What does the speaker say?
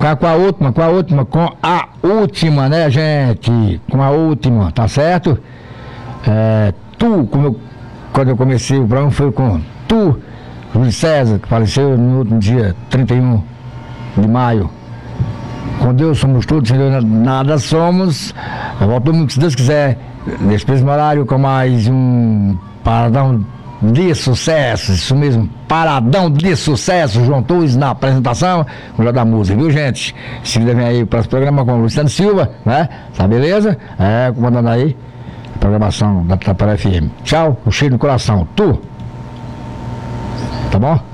com a última, né, gente? Com a última, tá certo? Quando eu comecei o programa foi com Tu, Luiz César, que faleceu no último dia 31 de maio. Com Deus somos todos, sem Deus nada somos. Voltamos, se Deus quiser, nesse mesmo horário, com mais um paradão de sucesso, isso mesmo, paradão de sucesso, João Torres na apresentação, com da música, viu, gente? Seguida vem aí o próximo programa com o Luciano Silva, né? Tá beleza? Comandando aí a programação da Tapera FM. Tchau, um cheiro no coração. Tu! Tá bom?